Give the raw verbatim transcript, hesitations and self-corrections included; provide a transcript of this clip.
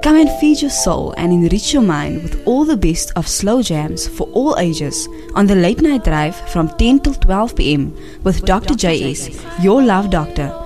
Come and feed your soul and enrich your mind with all the best of slow jams for all ages on the Late Night Drive from ten till twelve p m with Doctor J S, your love doctor.